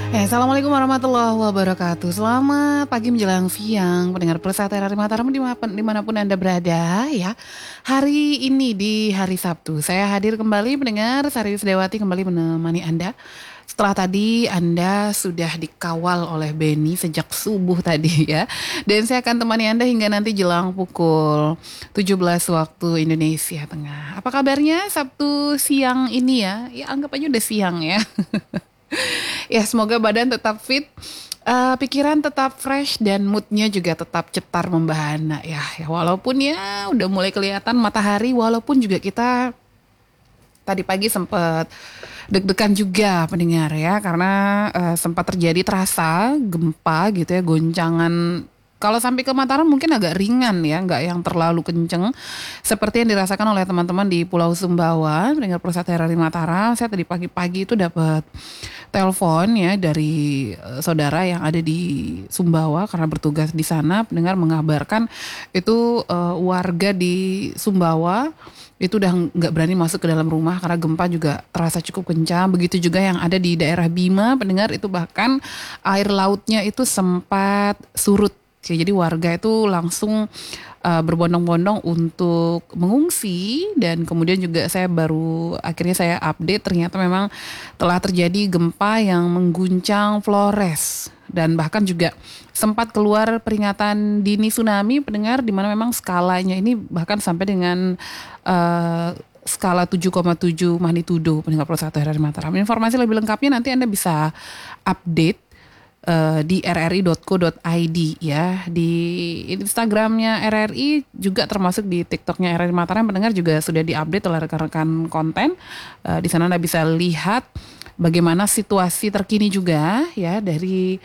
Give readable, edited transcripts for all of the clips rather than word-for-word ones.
Assalamualaikum warahmatullahi wabarakatuh. Selamat pagi menjelang siang, pendengar Persata RRI Mataram dimanapun Anda berada ya. Hari ini di hari Sabtu, saya hadir kembali pendengar Sari Sedewati kembali menemani Anda. Setelah tadi Anda sudah dikawal oleh Beni sejak subuh tadi ya. Dan saya akan temani Anda hingga nanti jelang pukul 17 waktu Indonesia Tengah. Apa kabarnya Sabtu siang ini ya? Ya anggap aja udah siang ya. Ya semoga badan tetap fit, pikiran tetap fresh dan moodnya juga tetap cetar membahana ya. Ya walaupun ya udah mulai kelihatan matahari, walaupun juga kita tadi pagi sempat deg-degan juga pendengar ya, karena sempat terjadi terasa gempa gitu ya, goncangan. Kalau sampai ke Mataram mungkin agak ringan ya, nggak yang terlalu kenceng seperti yang dirasakan oleh teman-teman di Pulau Sumbawa, pendengar Persata RRI Mataram. Saya tadi pagi-pagi itu dapat telepon ya dari saudara yang ada di Sumbawa karena bertugas di sana, pendengar mengabarkan itu warga di Sumbawa itu udah nggak berani masuk ke dalam rumah karena gempa juga terasa cukup kencang. Begitu juga yang ada di daerah Bima, pendengar, itu bahkan air lautnya itu sempat surut. Jadi warga itu langsung berbondong-bondong untuk mengungsi, dan kemudian juga akhirnya saya update ternyata memang telah terjadi gempa yang mengguncang Flores, dan bahkan juga sempat keluar peringatan dini tsunami pendengar, di mana memang skalanya ini bahkan sampai dengan skala 7,7 magnitudo pendengar Persatu RRI Mataram. Informasi lebih lengkapnya nanti Anda bisa update di rri.co.id ya, di Instagramnya RRI juga, termasuk di TikToknya RRI Mataram pendengar, juga sudah diupdate oleh rekan-rekan konten. Di sana Anda bisa lihat bagaimana situasi terkini juga ya dari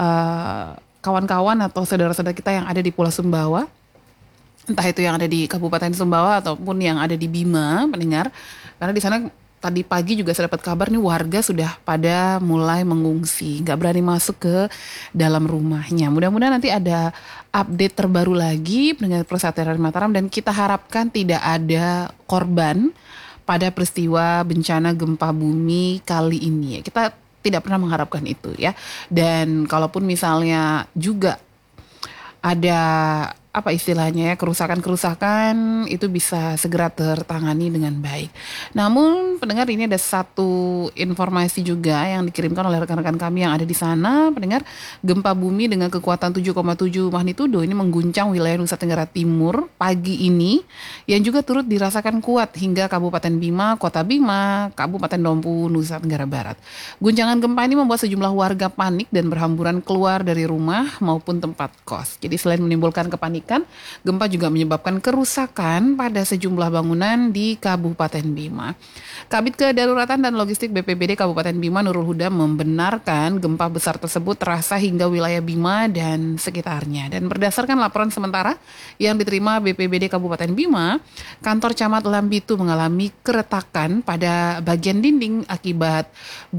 kawan-kawan atau saudara-saudara kita yang ada di Pulau Sumbawa, entah itu yang ada di Kabupaten Sumbawa ataupun yang ada di Bima pendengar, karena di sana tadi pagi juga saya dapat kabar nih warga sudah pada mulai mengungsi, nggak berani masuk ke dalam rumahnya. Mudah-mudahan nanti ada update terbaru lagi pendengar Persatu RRI Mataram, dan kita harapkan tidak ada korban pada peristiwa bencana gempa bumi kali ini. Kita tidak pernah mengharapkan itu ya. Dan kalaupun misalnya juga ada apa istilahnya ya, kerusakan-kerusakan itu bisa segera tertangani dengan baik. Namun pendengar, ini ada satu informasi juga yang dikirimkan oleh rekan-rekan kami yang ada di sana. Pendengar, gempa bumi dengan kekuatan 7,7 magnitudo ini mengguncang wilayah Nusa Tenggara Timur pagi ini, yang juga turut dirasakan kuat hingga Kabupaten Bima, Kota Bima, Kabupaten Dompu, Nusa Tenggara Barat. Guncangan gempa ini membuat sejumlah warga panik dan berhamburan keluar dari rumah maupun tempat kos. Jadi selain menimbulkan kepanikan, gempa juga menyebabkan kerusakan pada sejumlah bangunan di Kabupaten Bima. Kabid Kedaruratan dan Logistik BPBD Kabupaten Bima, Nurul Huda, membenarkan gempa besar tersebut terasa hingga wilayah Bima dan sekitarnya. Dan berdasarkan laporan sementara yang diterima BPBD Kabupaten Bima, kantor Camat Lambitu mengalami keretakan pada bagian dinding akibat